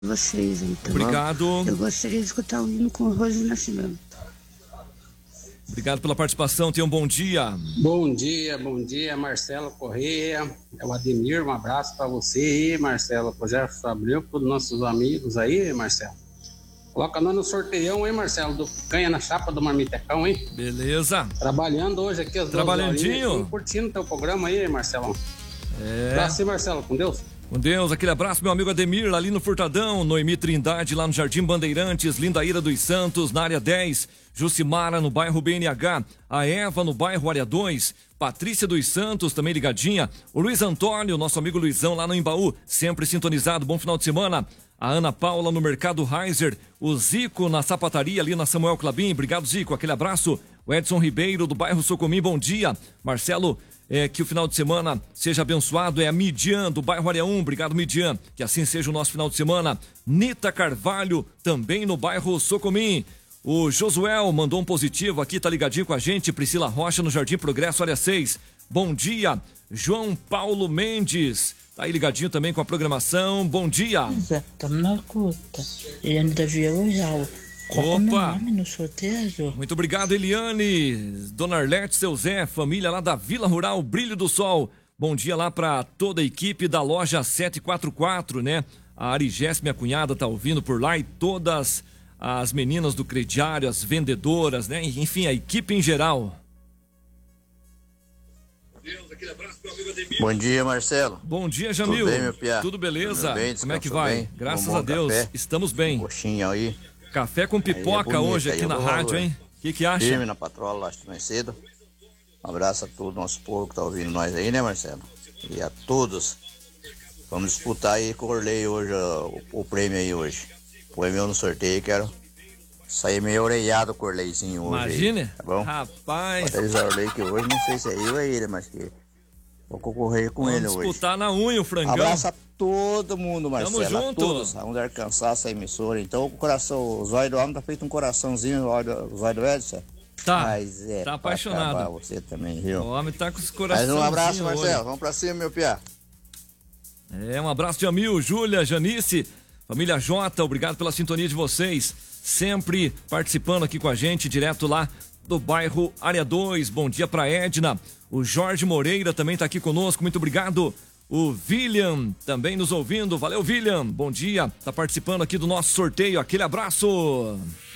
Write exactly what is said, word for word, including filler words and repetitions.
vocês aí, tá Obrigado. bom? Eu gostaria de escutar o hino com o Rose Nascimento. Obrigado pela participação, tenha um bom dia. Bom dia, bom dia, Marcelo Correia, é o Ademir, um abraço para você aí, Marcelo, pro Jefferson Abreu, para os nossos amigos aí, Marcelo. Coloca nós no sorteião, hein, Marcelo, do Canha na Chapa do Marmitecão, hein? Beleza. Trabalhando hoje aqui, as Trabalhandinho. Curtindo teu programa aí, Marcelão. É. Abraço, Marcelo, com Deus. Com Deus, aquele abraço, meu amigo Ademir, ali no Furtadão, Noemi Trindade, lá no Jardim Bandeirantes, Lindaíra dos Santos, na área dez, Jucimara, no bairro B N H, a Eva, no bairro Área dois, Patrícia dos Santos, também ligadinha, o Luiz Antônio, nosso amigo Luizão, lá no Embaú, sempre sintonizado, bom final de semana. A Ana Paula no Mercado Heiser, o Zico na sapataria ali na Samuel Clabim, obrigado Zico, aquele abraço. O Edson Ribeiro do bairro Socomim, bom dia. Marcelo, é, que o final de semana seja abençoado, é a Midian do bairro Área um, obrigado Midian, que assim seja o nosso final de semana. Nita Carvalho, também no bairro Socomim. O Josuel mandou um positivo aqui, tá ligadinho com a gente. Priscila Rocha no Jardim Progresso, área seis, bom dia. João Paulo Mendes, tá aí ligadinho também com a programação, bom dia. Estamos na escuta. Eliane da Via Ojal. Opa! Nome no sorteio? Muito obrigado, Eliane. Dona Arlete, seu Zé, família lá da Vila Rural Brilho do Sol. Bom dia lá para toda a equipe da loja sete quatro quatro, né? A Arigés, minha cunhada, tá ouvindo por lá, e todas as meninas do crediário, as vendedoras, né? Enfim, a equipe em geral. Bom dia, Marcelo. Bom dia, Jamil. Tudo bem, meu piá? Tudo beleza? Tudo bem, como é que vai? bem? Graças Tomou a Deus, café? estamos bem. Coxinha aí. Café com pipoca Aí é bonito, hoje aí aqui é na bom rádio, valor. hein? O que que acha? Firme na patrola, acho que mais cedo. Um abraço a todo o nosso povo que tá ouvindo nós aí, né, Marcelo? E a todos. Vamos disputar aí com o Orley hoje, ó, o, o prêmio aí hoje. Põe meu no sorteio, quero sair meio orelhado com o Orleizinho hoje. Imagine, aí, tá bom? rapaz. Pode avisar o Orley que hoje não sei se é eu ou é ele, mas que vou concorrer com Vamos ele hoje. disputar na unha o frangão. Abraço a todo mundo, Marcelo. Tamo A junto. todos. Vamos alcançar essa emissora. Então, o coração, o zóio do homem tá feito um coraçãozinho, o zóio do Edson. Tá. Mas é, Tá pra apaixonado. acabar você também, viu? O homem tá com os Mais corações. um abraço, Marcelo. Vamos pra cima, meu piá. É, um abraço de Amil, Júlia, Janice, família J, obrigado pela sintonia de vocês. Sempre participando aqui com a gente, direto lá do bairro Área dois. Bom dia pra Edna. O Jorge Moreira também tá aqui conosco, muito obrigado. O William também nos ouvindo, valeu William, bom dia, tá participando aqui do nosso sorteio, aquele abraço.